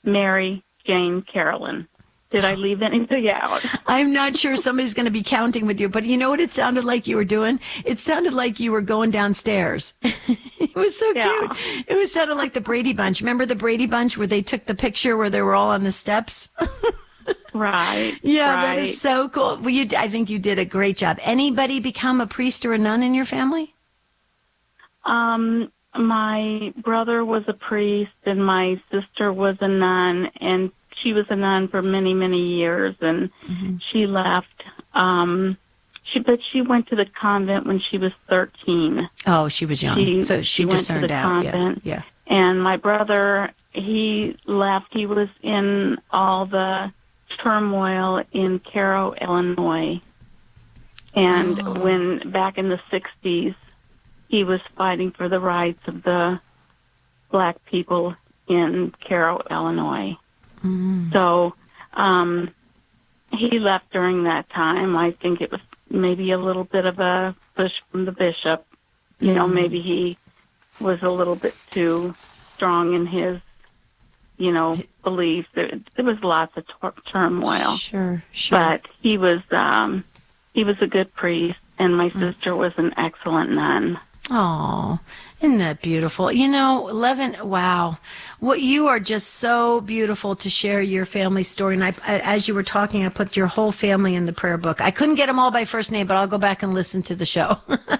Mary Jane Carolyn. Did I leave anything out? I'm not sure somebody's going to be counting with you, but you know what it sounded like you were doing? It sounded like you were going downstairs. It was so cute. It sounded like the Brady Bunch. Remember the Brady Bunch where they took the picture where they were all on the steps? Right. Yeah, right. That is so cool. Well, I think you did a great job. Anybody become a priest or a nun in your family? My brother was a priest and my sister was a nun, and she was a nun for many, many years, and she left. But she went to the convent when she was 13. Oh, she was young. So she went discerned to the out. Convent. Yeah. And my brother, he left. He was in all the turmoil in Cairo, Illinois. And when back in the 60s, he was fighting for the rights of the black people in Cairo, Illinois. So he left during that time. I think it was maybe a little bit of a push from the bishop. You know, maybe he was a little bit too strong in his, beliefs. There was lots of turmoil. Sure. But he was a good priest, and my sister was an excellent nun. Oh, isn't that beautiful? Levin, wow. You are just so beautiful to share your family story. And as you were talking, I put your whole family in the prayer book. I couldn't get them all by first name, but I'll go back and listen to the show.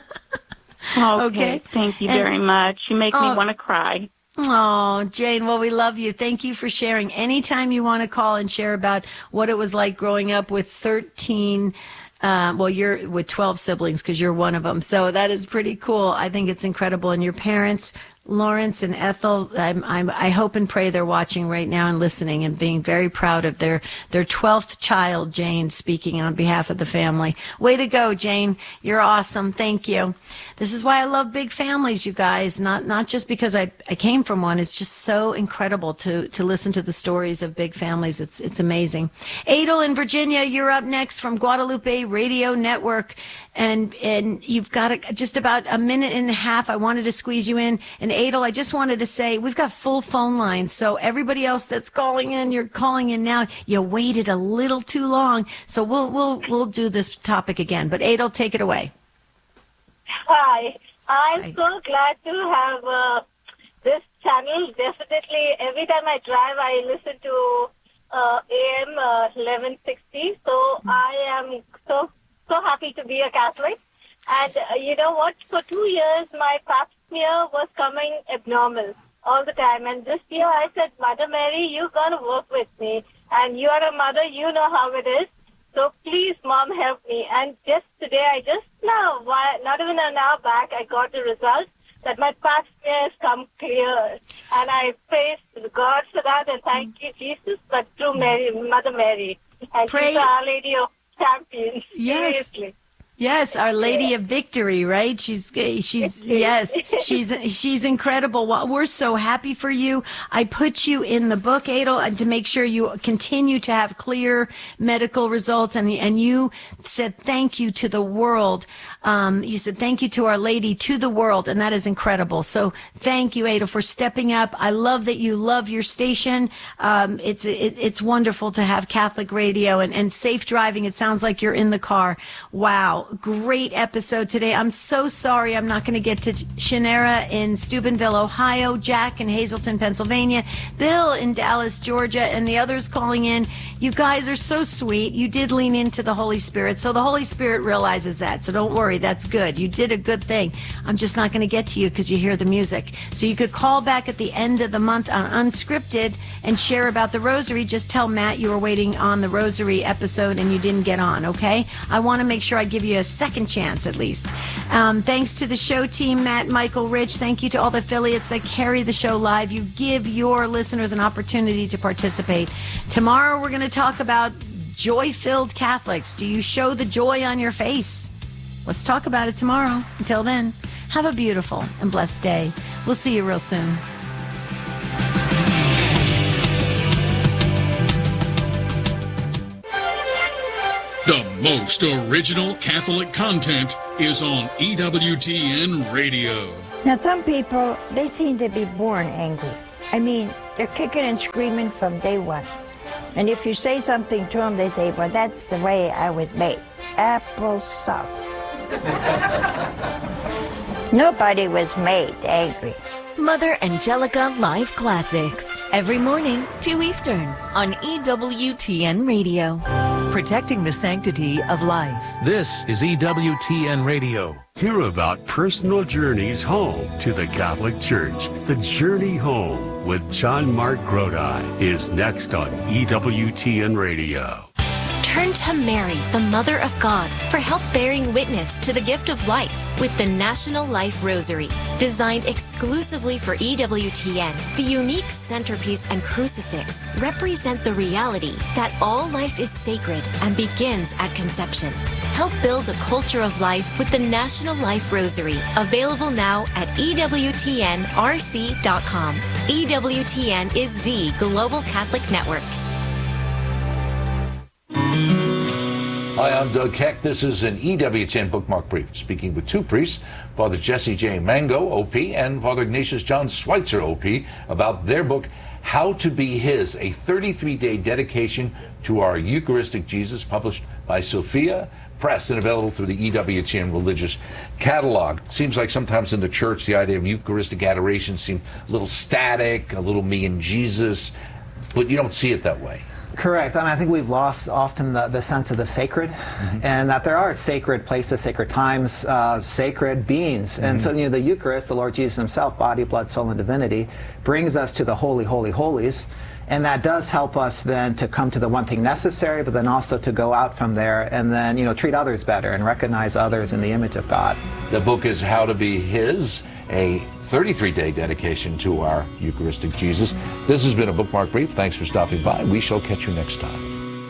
Okay. Thank you very much. You make me want to cry. Oh, Jane, well, we love you. Thank you for sharing. Anytime you want to call and share about what it was like growing up with 13 you're with 12 siblings because you're one of them. So that is pretty cool. I think it's incredible. And your parents, Lawrence and Ethel, I hope and pray they're watching right now and listening and being very proud of their 12th child, Jane, speaking on behalf of the family. Way to go, Jane. You're awesome. Thank you. This is why I love big families, you guys. Not just because I came from one. It's just so incredible to listen to the stories of big families. It's amazing. Adel in Virginia, you're up next from Guadalupe Radio Network. And you've got just about a minute and a half. I wanted to squeeze you in. And Adel, I just wanted to say we've got full phone lines. So everybody else that's calling in, you're calling in now. You waited a little too long. So we'll do this topic again. But Adel, take it away. Hi. I'm so glad to have this channel. Definitely, every time I drive, I listen to AM 1160. So I am so happy to be a Catholic. And you know what? For 2 years, my pap smear was coming abnormal all the time. And this year, I said, Mother Mary, you got to work with me. And you are a mother. You know how it is. So please, Mom, help me. And just today, not even an hour back, I got the result that my pap smear has come clear. And I praise God for that. And thank you, Jesus, but through Mary, Mother Mary. And she's Our Lady of Champions. Yes. Seriously. Yes, Our Lady of Victory, right? She's incredible. Well, we're so happy for you. I put you in the book, Adel, to make sure you continue to have clear medical results. And you said thank you to the world. You said thank you to Our Lady, to the world, and that is incredible. So thank you, Adel, for stepping up. I love that you love your station. It's wonderful to have Catholic radio and safe driving. It sounds like you're in the car. Wow. Great episode today. I'm so sorry I'm not going to get to Shanera in Steubenville, Ohio, Jack in Hazleton, Pennsylvania, Bill in Dallas, Georgia, and the others calling in. You guys are so sweet. You did lean into the Holy Spirit, so the Holy Spirit realizes that. So don't worry. That's good. You did a good thing. I'm just not going to get to you because you hear the music. So you could call back at the end of the month on Unscripted and share about the Rosary. Just tell Matt you were waiting on the Rosary episode and you didn't get on, okay? I want to make sure I give you a second chance at least. Thanks to the show team, Matt, Michael, Rich. Thank you to all the affiliates that carry the show live. You give your listeners an opportunity to participate. Tomorrow we're going to talk about joy-filled Catholics. Do you show the joy on your face? Let's talk about it tomorrow. Until then, have a beautiful and blessed day. We'll see you real soon. The most original Catholic content is on EWTN Radio. Now, some people, they seem to be born angry. I mean, They're kicking and screaming from day one. And if you say something to them, they say, well, that's the way I was made. Applesauce. Nobody was made angry. Mother Angelica Live Classics. Every morning, 2 Eastern, on EWTN Radio. Protecting the sanctity of life. This is EWTN Radio. Hear about personal journeys home to the Catholic Church. The Journey Home with John Mark Grodi is next on EWTN Radio. Turn to Mary, the Mother of God, for help bearing witness to the gift of life with the National Life Rosary. Designed exclusively for EWTN, the unique centerpiece and crucifix represent the reality that all life is sacred and begins at conception. Help build a culture of life with the National Life Rosary, available now at EWTNRC.com. EWTN is the Global Catholic Network. Hi, I'm Doug Keck. This is an EWTN Bookmark Brief, speaking with two priests, Father Jesse J. Mango, OP, and Father Ignatius John Schweitzer, OP, about their book, How to Be His, a 33-day dedication to our Eucharistic Jesus, published by Sophia Press and available through the EWTN Religious Catalog. Seems like sometimes in the church, the idea of Eucharistic adoration seems a little static, a little me and Jesus, but you don't see it that way. Correct. I think we've lost often the sense of the sacred, and that there are sacred places, sacred times, sacred beings. And so, the Eucharist, the Lord Jesus himself, body, blood, soul, and divinity, brings us to the holy, holy, holies. And that does help us then to come to the one thing necessary, but then also to go out from there and then, treat others better and recognize others in the image of God. The book is How to Be His, a 33-day dedication to our Eucharistic Jesus. This has been a Bookmark Brief. Thanks for stopping by. We shall catch you next time.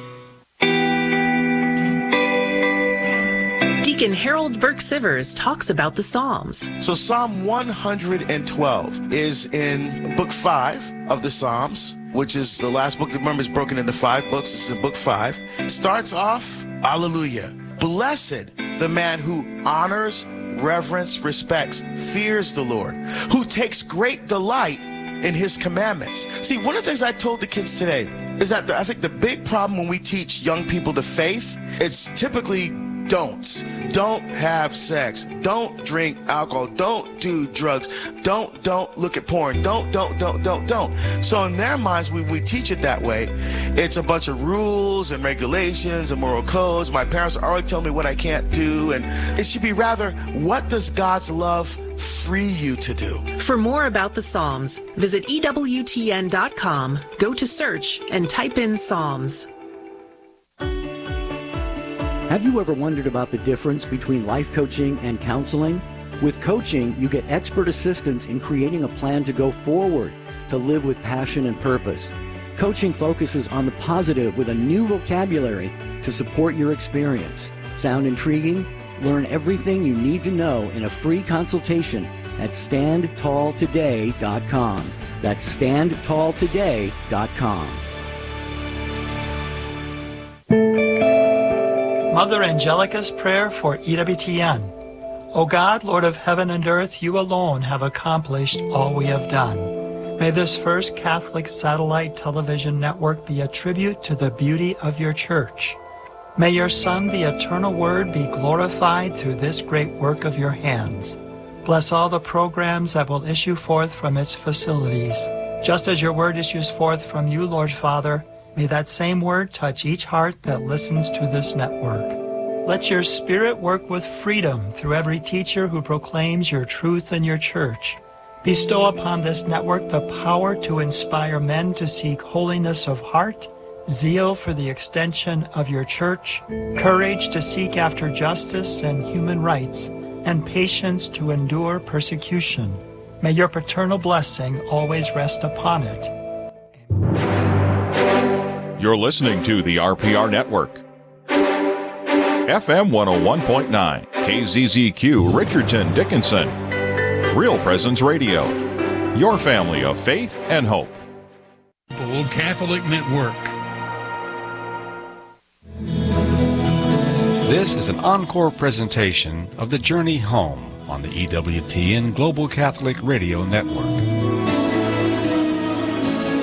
Deacon Harold Burke-Sivers talks about the Psalms. So Psalm 112 is in Book 5 of the Psalms, which is the last book. Remember, it's broken into 5 books. This is in Book 5. It starts off, Alleluia. Blessed the man who honors, reverence, respects, fears the Lord, who takes great delight in his commandments. See, one of the things I told the kids today is that I think the big problem when we teach young people the faith, it's typically don'ts. Don't have sex. Don't drink alcohol. Don't do drugs. Don't look at porn. Don't. So in their minds, when we teach it that way, it's a bunch of rules and regulations and moral codes. My parents are already telling me what I can't do. And it should be rather, what does God's love free you to do? For more about the Psalms, visit EWTN.com, go to search, and type in Psalms. Have you ever wondered about the difference between life coaching and counseling? With coaching, you get expert assistance in creating a plan to go forward, to live with passion and purpose. Coaching focuses on the positive with a new vocabulary to support your experience. Sound intriguing? Learn everything you need to know in a free consultation at StandTallToday.com. That's StandTallToday.com. Mother Angelica's Prayer for EWTN. O God, Lord of heaven and earth, you alone have accomplished all we have done. May this first Catholic satellite television network be a tribute to the beauty of your church. May your Son, the eternal Word, be glorified through this great work of your hands. Bless all the programs that will issue forth from its facilities. Just as your word issues forth from you, Lord Father, may that same word touch each heart that listens to this network. Let your Spirit work with freedom through every teacher who proclaims your truth in your church. Bestow upon this network the power to inspire men to seek holiness of heart, zeal for the extension of your church, courage to seek after justice and human rights, and patience to endure persecution. May your paternal blessing always rest upon it. You're listening to the RPR Network. FM 101.9, KZZQ, Richardson, Dickinson. Real Presence Radio. Your family of faith and hope. Global Catholic Network. This is an encore presentation of The Journey Home on the EWTN Global Catholic Radio Network.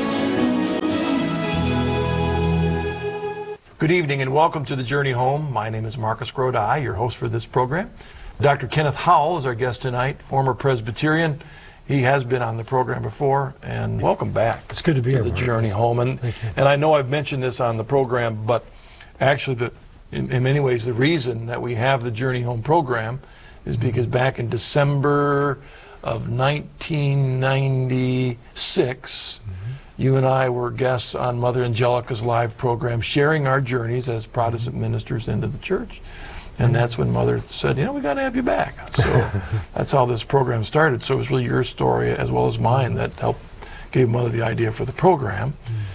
Good evening and welcome to The Journey Home. My name is Marcus Grodi, your host for this program. Dr. Kenneth Howell is our guest tonight, former Presbyterian. He has been on the program before, and welcome back. It's good to be here, The Journey Home. And I know I've mentioned this on the program, but actually in many ways the reason that we have the Journey Home program is because back in December of 1996, you and I were guests on Mother Angelica's live program, sharing our journeys as Protestant ministers into the church. And that's when Mother said, we got to have you back. So that's how this program started. So it was really your story as well as mine that helped gave Mother the idea for the program.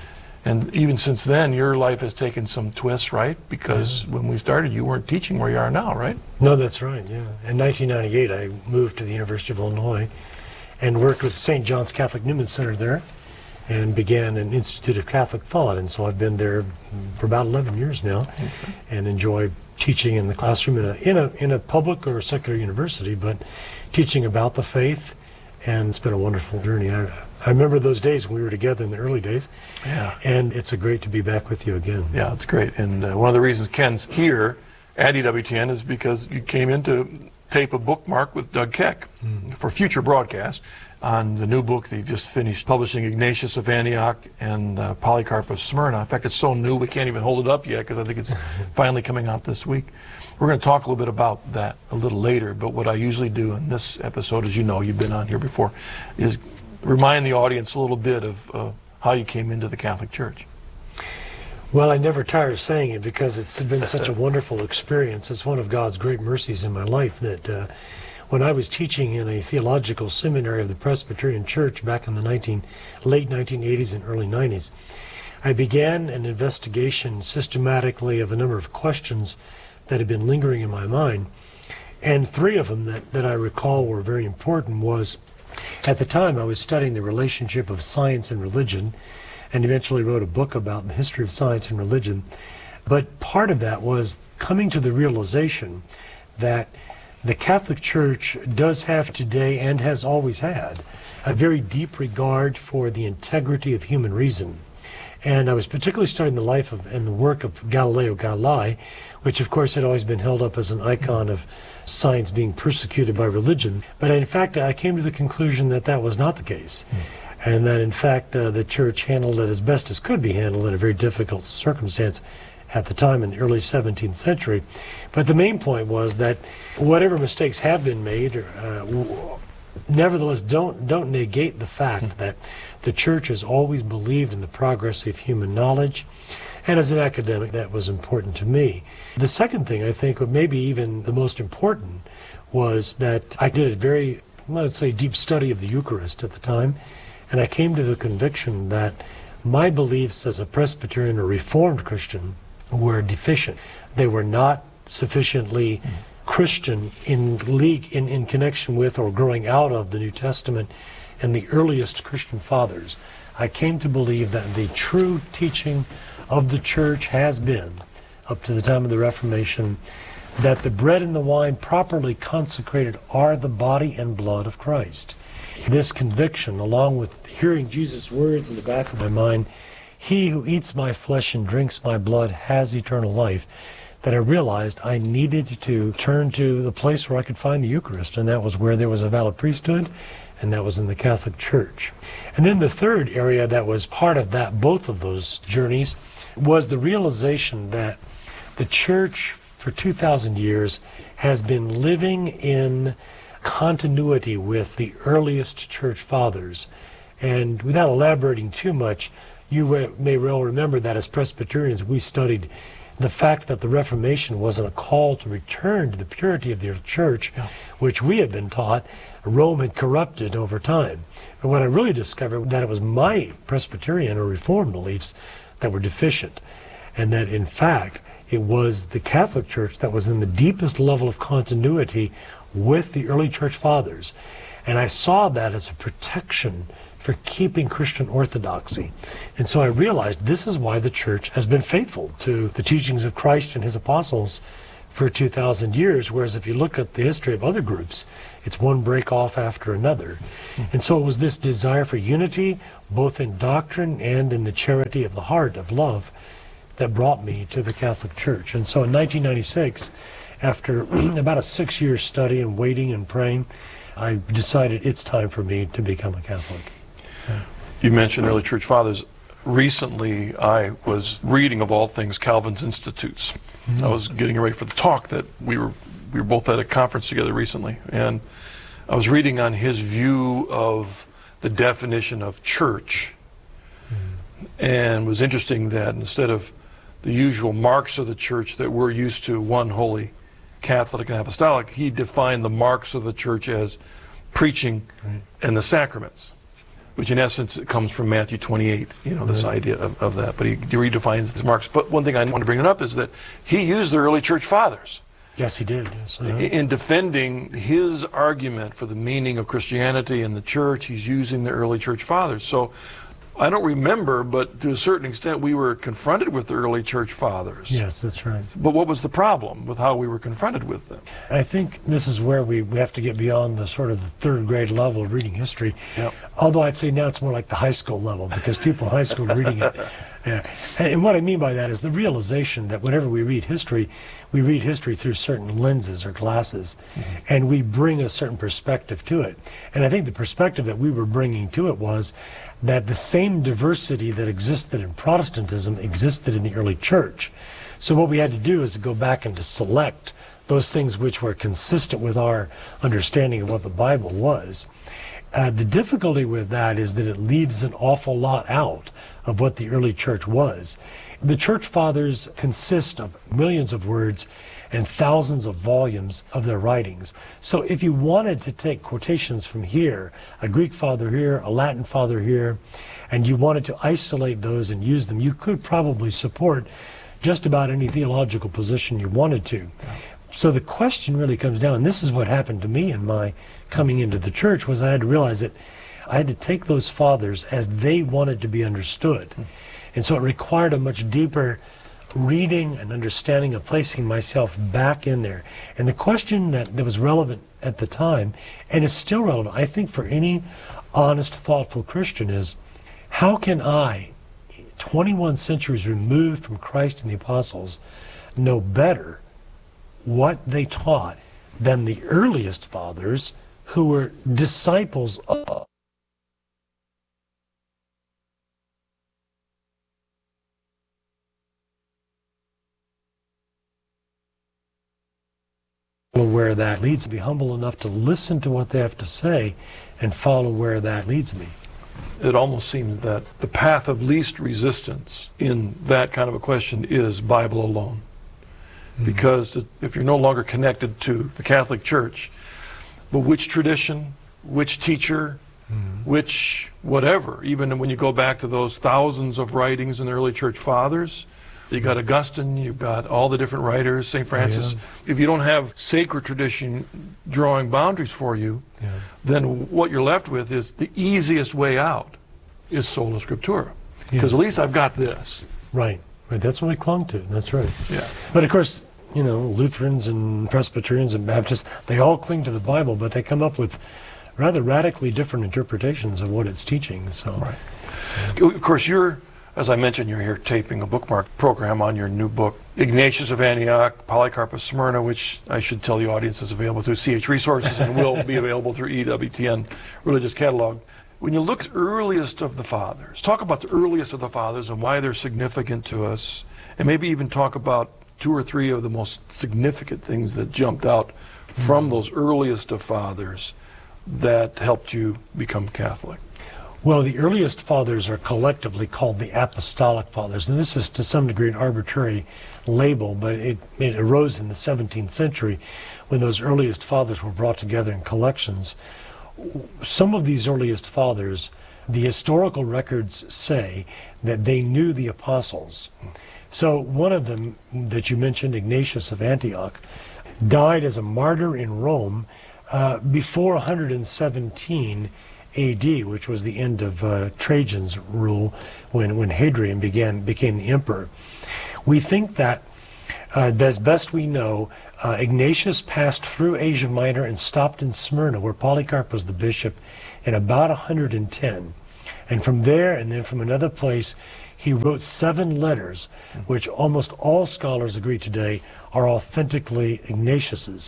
And even since then, your life has taken some twists, right? Because when we started, you weren't teaching where you are now, right? No, that's right, yeah. In 1998, I moved to the University of Illinois and worked with St. John's Catholic Newman Center there and began an Institute of Catholic Thought. And so I've been there for about 11 years now and enjoy teaching in the classroom in a public or secular university, but teaching about the faith. And it's been a wonderful journey. I remember those days when we were together in the early days. Yeah. And it's great to be back with you again. Yeah, it's great. And one of the reasons Ken's here at EWTN is because you came in to tape a bookmark with Doug Keck for future broadcast on the new book that you just finished publishing, Ignatius of Antioch and Polycarp of Smyrna. In fact, it's so new we can't even hold it up yet because I think it's finally coming out this week. We're going to talk a little bit about that a little later, but what I usually do in this episode, as you know, you've been on here before, is remind the audience a little bit of how you came into the Catholic Church. Well, I never tire of saying it because it's been such a wonderful experience. It's one of God's great mercies in my life that when I was teaching in a theological seminary of the Presbyterian Church back in the late 1980s and early 90s, I began an investigation systematically of a number of questions that had been lingering in my mind. And three of them that I recall were very important was, at the time I was studying the relationship of science and religion, and eventually wrote a book about the history of science and religion. But part of that was coming to the realization that the Catholic Church does have today, and has always had, a very deep regard for the integrity of human reason. And I was particularly studying the life and the work of Galileo Galilei, which of course had always been held up as an icon of science being persecuted by religion. But in fact, I came to the conclusion that that was not the case. And that in fact, the church handled it as best as could be handled in a very difficult circumstance at the time in the early 17th century. But the main point was that whatever mistakes have been made, nevertheless don't negate the fact that the church has always believed in the progress of human knowledge. And as an academic, that was important to me. The second thing, I think, or maybe even the most important, was that I did a very, let's say, deep study of the Eucharist at the time, and I came to the conviction that my beliefs as a Presbyterian or Reformed Christian were deficient. They were not sufficiently Christian in connection with or growing out of the New Testament and the earliest Christian fathers. I came to believe that the true teaching of the church has been, up to the time of the Reformation, that the bread and the wine properly consecrated are the body and blood of Christ. This conviction, along with hearing Jesus' words in the back of my mind, "He who eats my flesh and drinks my blood has eternal life," that I realized I needed to turn to the place where I could find the Eucharist, and that was where there was a valid priesthood, and that was in the Catholic Church. And then the third area that was part of that, both of those journeys, was the realization that the Church for 2,000 years has been living in continuity with the earliest church fathers. And without elaborating too much, you may well remember that as Presbyterians we studied the fact that the Reformation wasn't a call to return to the purity of the church, which we had been taught Rome had corrupted over time. But what I really discovered, that it was my Presbyterian or Reformed beliefs that were deficient, and that in fact it was the Catholic Church that was in the deepest level of continuity with the early church fathers. And I saw that as a protection for keeping Christian orthodoxy. And so I realized this is why the church has been faithful to the teachings of Christ and his apostles for 2,000 years, whereas if you look at the history of other groups, it's one break off after another. And so it was this desire for unity, both in doctrine and in the charity of the heart, of love, that brought me to the Catholic Church. And so in 1996, after about a 6-year study and waiting and praying, I decided it's time for me to become a Catholic. So. You mentioned early church fathers. Recently, I was reading, of all things, Calvin's Institutes. I was getting ready for the talk that we were both at a conference together recently, and I was reading on his view of the definition of church, and it was interesting that instead of the usual marks of the church that we're used to, one, holy, Catholic, and apostolic, he defined the marks of the church as preaching and the sacraments, which in essence it comes from Matthew 28, this idea of that. But he redefines these marks. But one thing I want to bring up is that he used the early church fathers. Yes, he did. Yes. In defending his argument for the meaning of Christianity and the church, he's using the early church fathers. So I don't remember, but to a certain extent we were confronted with the early church fathers. Yes, that's right. But what was the problem with how we were confronted with them? I think this is where we have to get beyond the sort of the third grade level of reading history. Yep. Although I'd say now it's more like the high school level, because people in high school are reading it. Yeah. And what I mean by that is the realization that whenever we read history through certain lenses or glasses, and we bring a certain perspective to it. And I think the perspective that we were bringing to it was that the same diversity that existed in Protestantism existed in the early church. So what we had to do is to go back and to select those things which were consistent with our understanding of what the Bible was. The difficulty with that is that it leaves an awful lot out of what the early church was. The church fathers consist of millions of words and thousands of volumes of their writings. So if you wanted to take quotations from here, a Greek father here, a Latin father here, and you wanted to isolate those and use them, you could probably support just about any theological position you wanted to. So the question really comes down, and this is what happened to me in my coming into the church, was I had to realize that I had to take those fathers as they wanted to be understood. And so it required a much deeper reading and understanding of placing myself back in there. And the question that was relevant at the time, and is still relevant, I think, for any honest, thoughtful Christian is, how can I, 21 centuries removed from Christ and the apostles, know better what they taught than the earliest fathers who were disciples of where that leads, be humble enough to listen to what they have to say and follow where that leads me. It almost seems that the path of least resistance in that kind of a question is Bible alone. Because if you're no longer connected to the Catholic Church, but which tradition, which teacher, which whatever, even when you go back to those thousands of writings in the early church fathers, you got Augustine, you've got all the different writers, St. Francis. If you don't have sacred tradition drawing boundaries for you, then what you're left with is the easiest way out is sola scriptura. Because at least I've got this. Right. That's what we clung to. That's right. Yeah. But of course, Lutherans and Presbyterians and Baptists, they all cling to the Bible, but they come up with rather radically different interpretations of what it's teaching. So, right. Of course, as I mentioned, you're here taping a bookmark program on your new book, Ignatius of Antioch, Polycarp of Smyrna, which I should tell the audience is available through CH Resources and will be available through EWTN Religious Catalog. When you look at the earliest of the fathers, talk about the earliest of the fathers and why they're significant to us, and maybe even talk about 2 or 3 of the most significant things that jumped out from those earliest of fathers that helped you become Catholic. Well, the earliest fathers are collectively called the Apostolic Fathers, and this is to some degree an arbitrary label, but it arose in the 17th century when those earliest fathers were brought together in collections. Some of these earliest fathers, the historical records say that they knew the apostles. So one of them that you mentioned, Ignatius of Antioch, died as a martyr in Rome before 117 AD, which was the end of Trajan's rule when Hadrian became the emperor. We think that, as best we know, Ignatius passed through Asia Minor and stopped in Smyrna, where Polycarp was the bishop, in about 110. And from there, and then from another place, he wrote 7 letters, which almost all scholars agree today are authentically Ignatius's.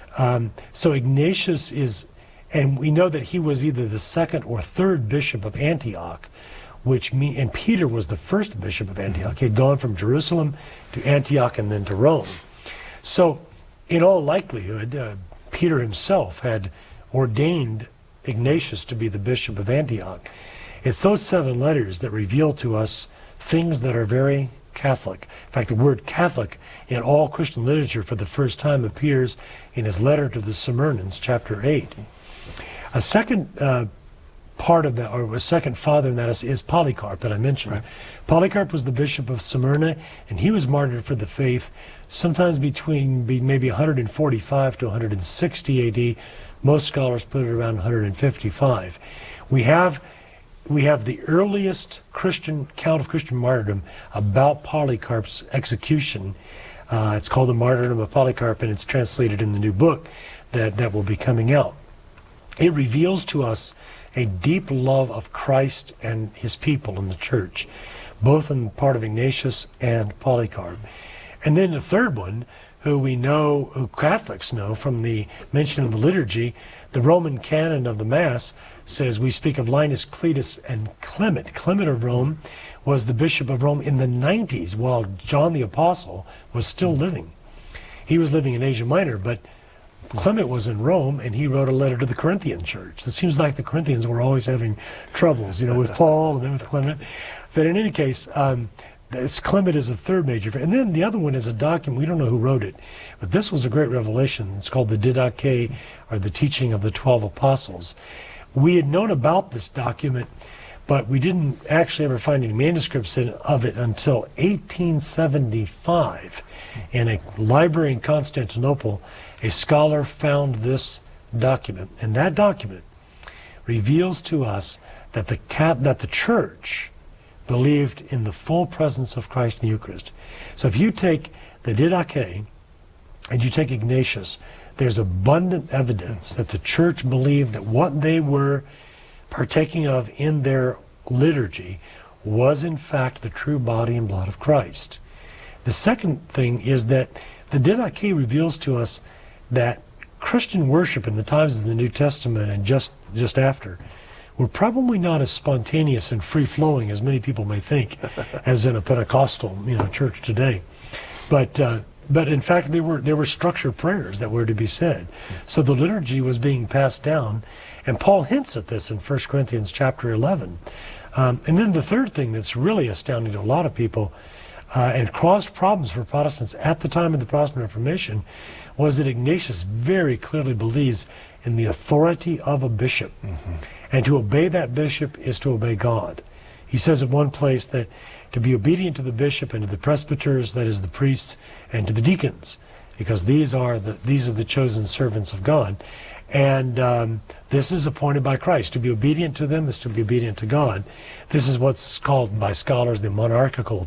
So Ignatius is, and we know that he was either the 2nd or 3rd bishop of Antioch, and Peter was the 1st bishop of Antioch. He had gone from Jerusalem to Antioch and then to Rome. So in all likelihood, Peter himself had ordained Ignatius to be the bishop of Antioch. It's those 7 letters that reveal to us things that are very Catholic. In fact, the word Catholic in all Christian literature for the first time appears in his letter to the Smyrnans, chapter 8. A second part of that, or a second father in that, is Polycarp that I mentioned. Right. Polycarp was the bishop of Smyrna, and he was martyred for the faith sometimes between maybe 145 to 160 AD. Most scholars put it around 155. We have the earliest Christian count of Christian martyrdom about Polycarp's execution. It's called the Martyrdom of Polycarp, and it's translated in the new book that will be coming out. It reveals to us a deep love of Christ and his people in the church, both on the part of Ignatius and Polycarp. And then the third one, who Catholics know from the mention of the liturgy, the Roman canon of the Mass says we speak of Linus, Cletus, and Clement. Clement of Rome was the bishop of Rome in the 90s while John the Apostle was still living. He was living in Asia Minor, but Clement was in Rome, and he wrote a letter to the Corinthian church. It seems like the Corinthians were always having troubles, with Paul and then with Clement. But in any case, Clement is a third major. And then the other one is a document, we don't know who wrote it, but this was a great revelation. It's called the Didache, or the Teaching of the 12 Apostles. We had known about this document, but we didn't actually ever find any manuscripts of it until 1875. In a library in Constantinople, a scholar found this document, and that document reveals to us that the church believed in the full presence of Christ in the Eucharist. So if you take the Didache and you take Ignatius, there's abundant evidence that the church believed that what they were partaking of in their liturgy was in fact the true body and blood of Christ. The second thing is that the Didache reveals to us that Christian worship in the times of the New Testament and just after were probably not as spontaneous and free-flowing as many people may think, as in a Pentecostal church today. But in fact, there were structured prayers that were to be said. So the liturgy was being passed down, and Paul hints at this in 1 Corinthians chapter 11. And then the third thing that's really astounding to a lot of people and caused problems for Protestants at the time of the Protestant Reformation was that Ignatius very clearly believes in the authority of a bishop. Mm-hmm. And to obey that bishop is to obey God. He says in one place that to be obedient to the bishop and to the presbyters, that is the priests, and to the deacons, because these are the chosen servants of God. And this is appointed by Christ. To be obedient to them is to be obedient to God. This is what's called by scholars the monarchical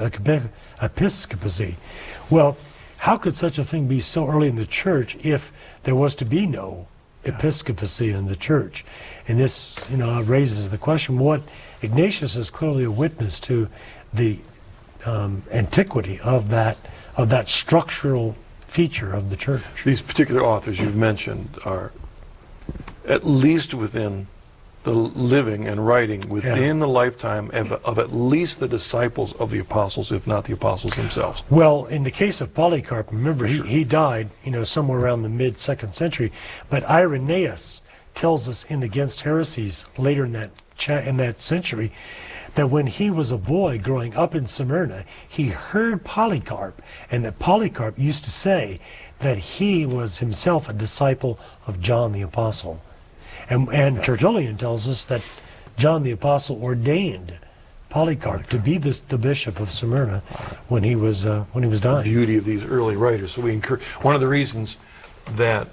episcopacy. Well, how could such a thing be so early in the church if there was to be no episcopacy in the church? And this, raises the question. What Ignatius is clearly a witness to the antiquity of that structural feature of the church. These particular authors you've mentioned are at least within the living and writing within the lifetime of at least the disciples of the apostles, if not the apostles themselves. Well, in the case of Polycarp, remember, he died, somewhere around the mid-2nd century, but Irenaeus tells us in Against Heresies later in that century that when he was a boy growing up in Smyrna, he heard Polycarp, and that Polycarp used to say that he was himself a disciple of John the Apostle. And Tertullian tells us that John the Apostle ordained Polycarp to be the bishop of Smyrna when he was dying. The beauty of these early writers. So we encourage. One of the reasons that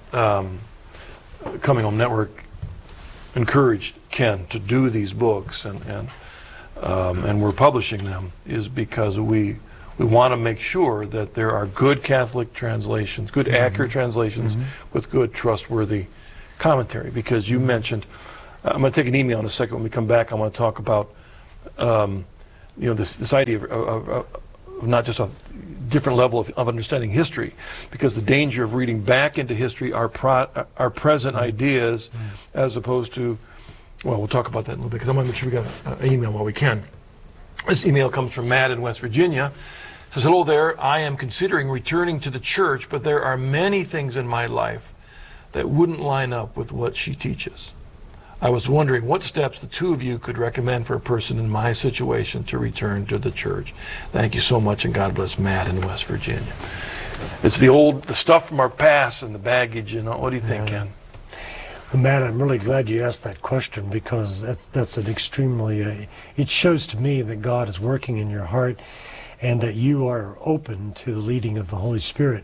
Coming Home Network encouraged Ken to do these books and we're publishing them is because we want to make sure that there are good Catholic translations, good accurate translations with good trustworthy commentary. Because you mentioned, I'm going to take an email in a second when we come back. I want to talk about this idea of not just a different level of understanding history, because the danger of reading back into history our present ideas, as opposed to, well, we'll talk about that in a little bit, because I want to make sure we got an email while we can. This email comes from Matt in West Virginia. It says, hello there, I am considering returning to the church, but there are many things in my life that wouldn't line up with what she teaches. I was wondering what steps the two of you could recommend for a person in my situation to return to the church. Thank you so much, and God bless Matt in West Virginia. It's the stuff from our past and the baggage, what do you think, Ken? Well, Matt, I'm really glad you asked that question, because that's an extremely, it shows to me that God is working in your heart and that you are open to the leading of the Holy Spirit.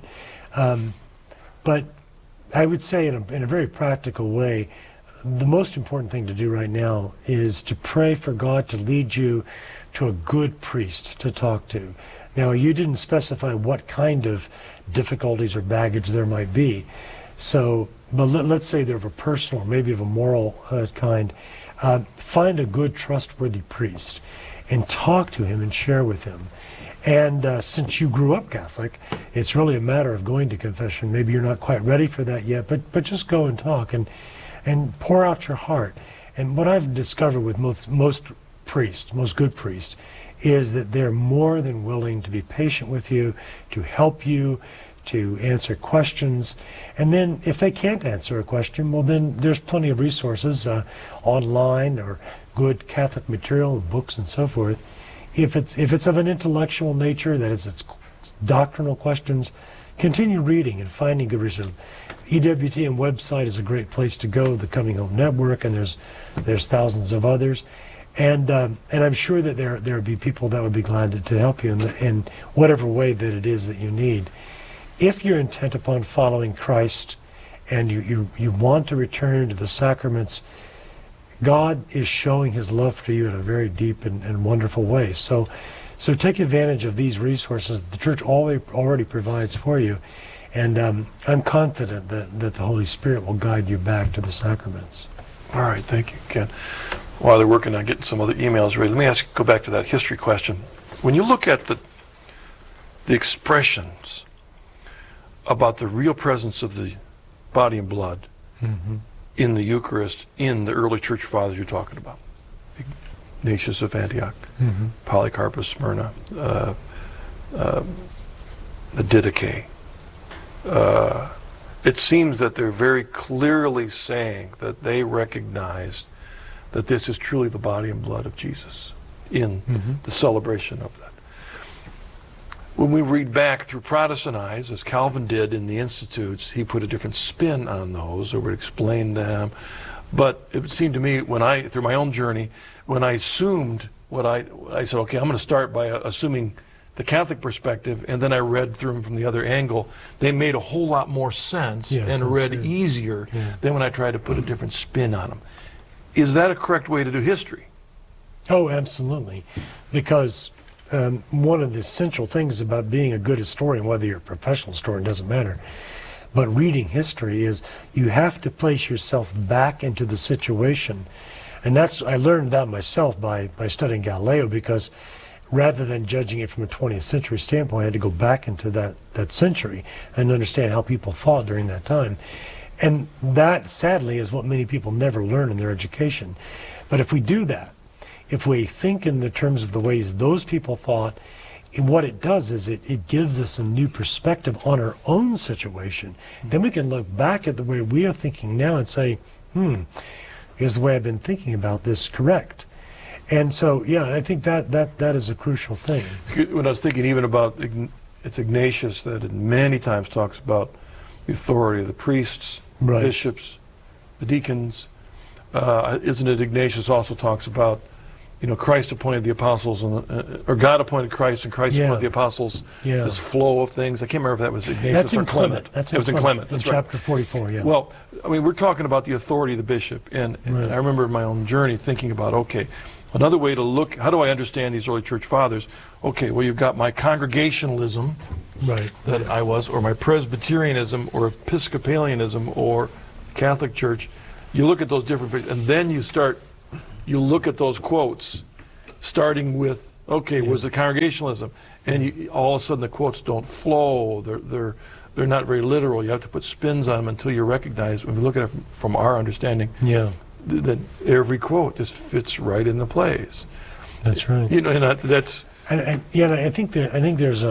But I would say in a very practical way, the most important thing to do right now is to pray for God to lead you to a good priest to talk to. Now, you didn't specify what kind of difficulties or baggage there might be. So, but let's say they're of a personal or maybe of a moral kind. Find a good, trustworthy priest and talk to him and share with him. And since you grew up Catholic, it's really a matter of going to confession. Maybe you're not quite ready for that yet, but just go and talk and pour out your heart. And what I've discovered with most priests, most good priests, is that they're more than willing to be patient with you, to help you, to answer questions. And then if they can't answer a question, well, then there's plenty of resources online, or good Catholic material, books and so forth. If it's of an intellectual nature, that is, it's doctrinal questions, continue reading and finding good research. EWTN website is a great place to go, the Coming Home Network, and there's thousands of others. And I'm sure that there would be people that would be glad to help you in whatever way that it is that you need. If you're intent upon following Christ and you want to return to the sacraments, God is showing his love for you in a very deep and wonderful way. So take advantage of these resources the Church already provides for you. And I'm confident that the Holy Spirit will guide you back to the sacraments. All right, thank you, Ken. While they're working on getting some other emails ready, let me go back to that history question. When you look at the expressions about the real presence of the body and blood in the Eucharist in the early church fathers you're talking about, Ignatius of Antioch, Polycarp of Smyrna, the Didache, it seems that they're very clearly saying that they recognized that this is truly the body and blood of Jesus in the celebration of that. When we read back through Protestant eyes, as Calvin did in the Institutes, he put a different spin on those, or would explain them. But it seemed to me, through my own journey, when I assumed I said, okay, I'm going to start by assuming the Catholic perspective, and then I read through them from the other angle, they made a whole lot more sense and read easier than when I tried to put a different spin on them. Is that a correct way to do history? Oh, absolutely. Because one of the essential things about being a good historian, whether you're a professional historian, doesn't matter, but reading history is you have to place yourself back into the situation. And I learned that myself by studying Galileo, because rather than judging it from a 20th century standpoint, I had to go back into that century and understand how people thought during that time. And that, sadly, is what many people never learn in their education. But if we do that, if we think in the terms of the ways those people thought, what it does is it gives us a new perspective on our own situation. Then we can look back at the way we are thinking now and say, is the way I've been thinking about this correct? And so, yeah, I think that is a crucial thing. When I was thinking even about, it's Ignatius that many times talks about the authority of the priests, bishops, the deacons. Isn't it Ignatius also talks about, Christ appointed the apostles, or God appointed Christ, and Christ appointed the apostles, this flow of things. I can't remember if that was Ignatius or Clement. It was in Clement. That's right. Chapter 44, yeah. Well, I mean, we're talking about the authority of the bishop, and I remember in my own journey thinking about, okay, another way to look, how do I understand these early church fathers? Okay, well, you've got my Congregationalism that I was, or my Presbyterianism, or Episcopalianism, or Catholic Church. You look at those different, and then you look at those quotes, starting with Okay, was the congregationalism, and all of a sudden the quotes don't flow. They're not very literal. You have to put spins on them until you recognize, when we look at it from our understanding, that every quote just fits right in the place. That's right. You know, and that's. And I think there's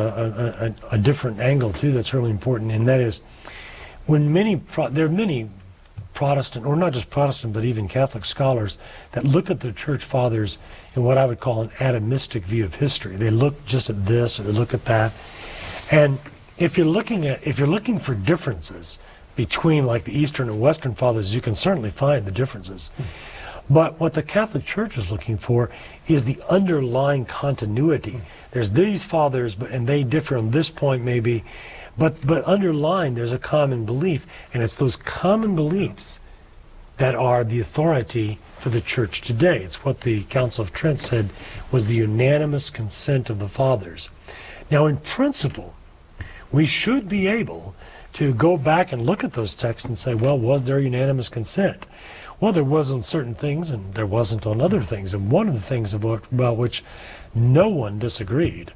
a different angle too that's really important, and that is when there are many Protestant, or not just Protestant, but even Catholic scholars that look at the church fathers in what I would call an atomistic view of history. They look just at this, or they look at that, and if you're looking for differences between like the Eastern and Western fathers, you can certainly find the differences. But what the Catholic Church is looking for is the underlying continuity. There's these fathers, and they differ on this point maybe, but underlying there's a common belief, and it's those common beliefs that are the authority for the Church today. It's what the Council of Trent said was the unanimous consent of the fathers. Now, in principle, we should be able to go back and look at those texts and say, well, was there unanimous consent? Well, there was on certain things, and there wasn't on other things. And one of the things about which no one disagreed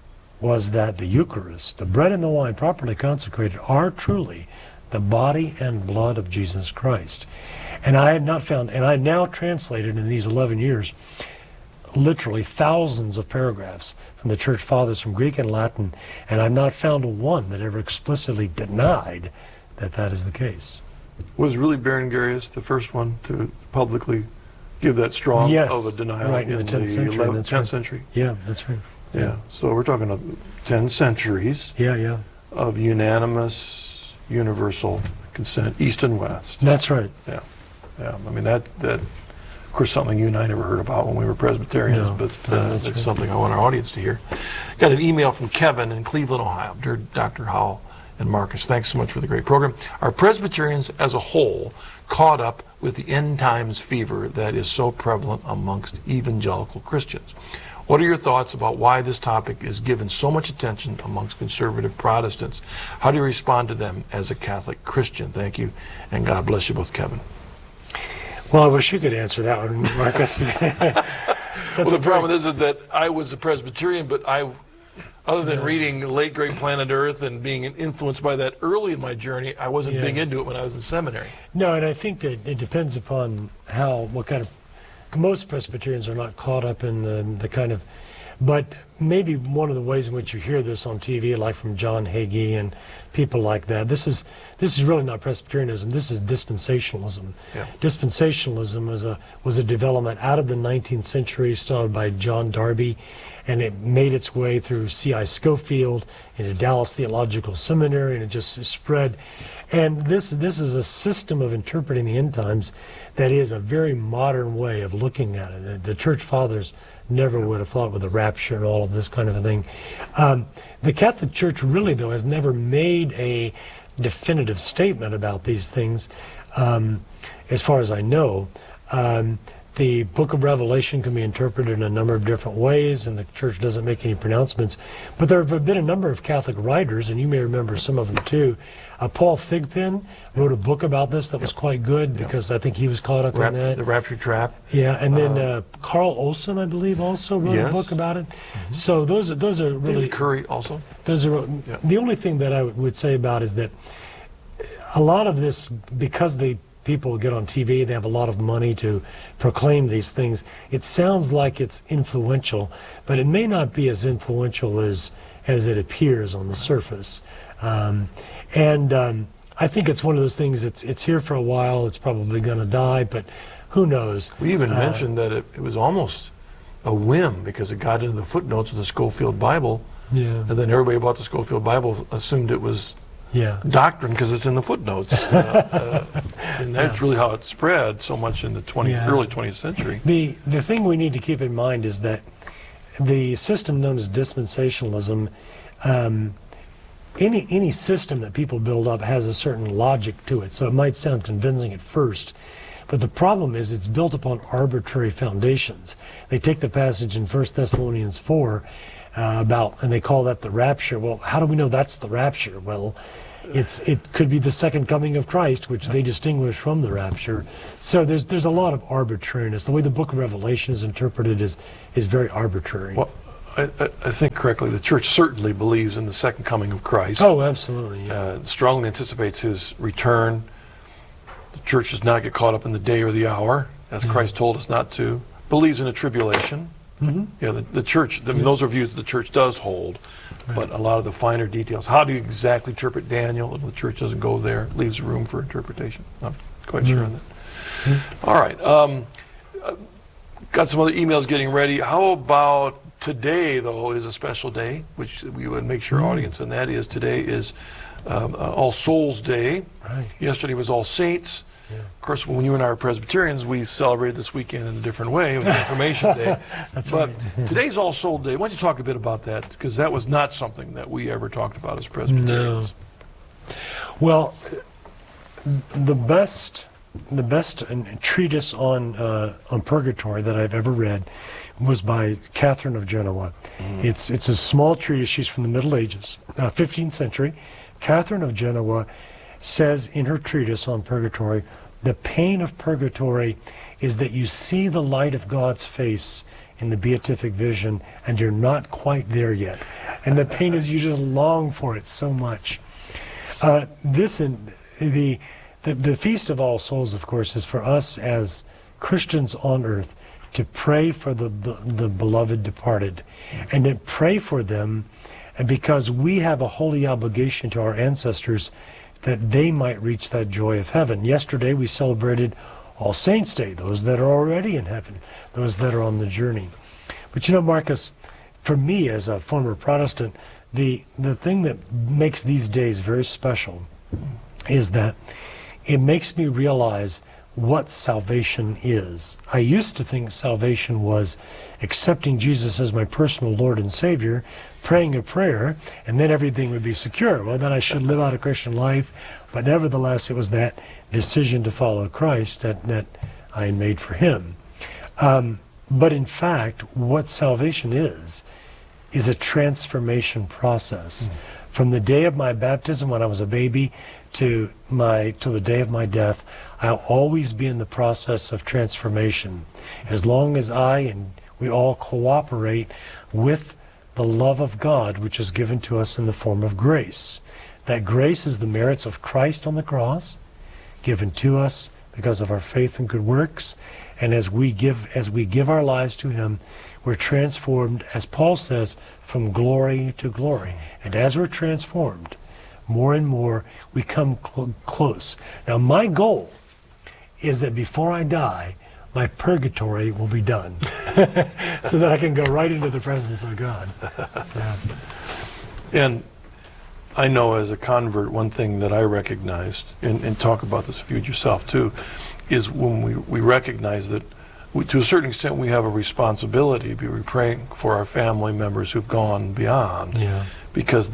was that the Eucharist, the bread and the wine properly consecrated, are truly the body and blood of Jesus Christ. And I have not found, and I now translated in these 11 years, literally thousands of paragraphs from the Church Fathers from Greek and Latin, and I've not found one that ever explicitly denied that that is the case. Was really Berengarius the first one to publicly give that strong of a denial in the 10th century? 10th century? Yeah, that's right. Yeah, so we're talking of 10 centuries of unanimous, universal consent, East and West. That's right. Yeah. I mean, that of course, something you and I never heard about when we were Presbyterians, but that's right. Something I want our audience to hear. Got an email from Kevin in Cleveland, Ohio. Dear Dr. Howell and Marcus, thanks so much for the great program. Are Presbyterians as a whole caught up with the end times fever that is so prevalent amongst evangelical Christians? What are your thoughts about why this topic is given so much attention amongst conservative Protestants? How do you respond to them as a Catholic Christian? Thank you, and God bless you both, Kevin. Well, I wish you could answer that one, Marcus. Well, the problem is that I was a Presbyterian, but other than reading Late Great Planet Earth and being influenced by that early in my journey, I wasn't big into it when I was in seminary. No, and I think that it depends upon what kind of, most Presbyterians are not caught up in the kind of, but maybe one of the ways in which you hear this on TV, like from John Hagee and people like that, this is really not Presbyterianism, this is dispensationalism. Yeah. Dispensationalism was a development out of the 19th century, started by John Darby, and it made its way through C.I. Scofield into Dallas Theological Seminary, and it just spread. And this is a system of interpreting the end times that is a very modern way of looking at it. The Church Fathers never would have thought with the rapture and all of this kind of a thing. The Catholic Church really, though, has never made a definitive statement about these things, as far as I know. The Book of Revelation can be interpreted in a number of different ways, and the Church doesn't make any pronouncements. But there have been a number of Catholic writers, and you may remember some of them too. Paul Thigpen wrote a book about this that was quite good, because I think he was caught up in that. The Rapture Trap. Yeah, and then Carl Olson, I believe, also wrote a book about it. Mm-hmm. So those are really... David Curry also. Those are the only thing that I would say about is that a lot of this, because people get on TV, they have a lot of money to proclaim these things. It sounds like it's influential, but it may not be as influential as it appears on the surface. I think it's one of those things, it's here for a while, it's probably going to die, but who knows? We even mentioned that it was almost a whim, because it got into the footnotes of the Scofield Bible, and then everybody about the Scofield Bible assumed it was doctrine because it's in the footnotes. And that's really how it spread so much in the early 20th century. The thing we need to keep in mind is that the system known as dispensationalism, any system that people build up has a certain logic to it, so it might sound convincing at first. But the problem is it's built upon arbitrary foundations. They take the passage in 1 Thessalonians 4 and they call that the rapture. Well, how do we know that's the rapture? Well, it could be the second coming of Christ, which they distinguish from the rapture. So there's a lot of arbitrariness. The way the Book of Revelation is interpreted is very arbitrary. Well, I think correctly, the church certainly believes in the second coming of Christ. Oh, absolutely. Yeah. Strongly anticipates his return. The church does not get caught up in the day or the hour, as Christ told us not to. Believes in a tribulation. Yeah, the church, those are views that the church does hold, but a lot of the finer details. How do you exactly interpret Daniel? The church doesn't go there. It leaves room for interpretation. I'm quite sure on that. All right. Got some other emails getting ready. How about today, though, is a special day, which we would make sure audience, and that is today is All Souls Day. Right. Yesterday was All Saints. Yeah. Of course, when you and I are Presbyterians, we celebrate this weekend in a different way. It was Information Day. But right. Today's All Soul Day. Why don't you talk a bit about that? Because that was not something that we ever talked about as Presbyterians. No. Well, the best treatise on purgatory that I've ever read was by Catherine of Genoa. It's a small treatise. She's from the Middle Ages, 15th century. Catherine of Genoa says in her treatise on purgatory, the pain of purgatory is that you see the light of God's face in the beatific vision and you're not quite there yet. And the pain is you just long for it so much. The Feast of All Souls, of course, is for us as Christians on earth to pray for the beloved departed and to pray for them, and because we have a holy obligation to our ancestors that they might reach that joy of heaven. Yesterday we celebrated All Saints' Day, those that are already in heaven, those that are on the journey. But you know, Marcus, for me as a former Protestant, the thing that makes these days very special is that it makes me realize what salvation is. I used to think salvation was accepting Jesus as my personal Lord and Savior, praying a prayer, and then everything would be secure. Well, then I should live out a Christian life, but nevertheless it was that decision to follow Christ that I made for Him. But in fact, what salvation is a transformation process. From the day of my baptism when I was a baby to the day of my death, I'll always be in the process of transformation. As long as I and we all cooperate with the love of God, which is given to us in the form of grace. That grace is the merits of Christ on the cross, given to us because of our faith and good works. And as we give our lives to Him, we're transformed, as Paul says, from glory to glory. And as we're transformed, more and more, we come close. Now, my goal is that before I die, my purgatory will be done, so that I can go right into the presence of God. Yeah. And I know as a convert, one thing that I recognized, and talk about this if you yourself too, is when we recognize that to a certain extent we have a responsibility to be praying for our family members who've gone beyond, because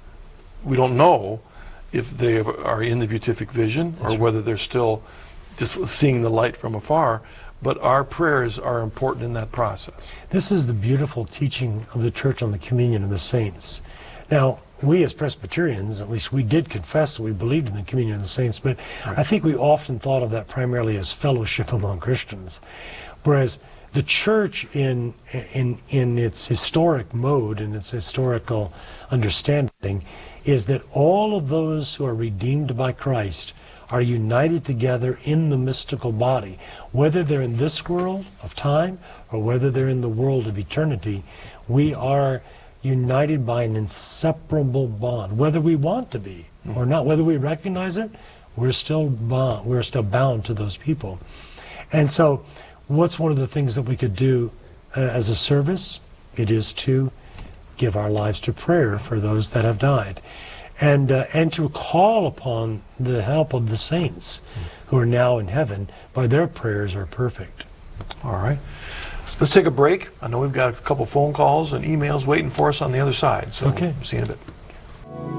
we don't know if they are in the beatific vision or whether they're still just seeing the light from afar, but our prayers are important in that process. This is the beautiful teaching of the Church on the communion of the saints. Now, we as Presbyterians, at least we did confess that we believed in the communion of the saints, but I think we often thought of that primarily as fellowship among Christians. Whereas the Church in its historic mode, in its historical understanding, is that all of those who are redeemed by Christ are united together in the mystical body. Whether they're in this world of time or whether they're in the world of eternity, we are united by an inseparable bond. Whether we want to be or not, whether we recognize it, we're still bound to those people. And so, what's one of the things that we could do as a service? It is to give our lives to prayer for those that have died. And to call upon the help of the saints who are now in heaven, by their prayers are perfect. All right. Let's take a break. I know we've got a couple phone calls and emails waiting for us on the other side. So okay. See you in a bit.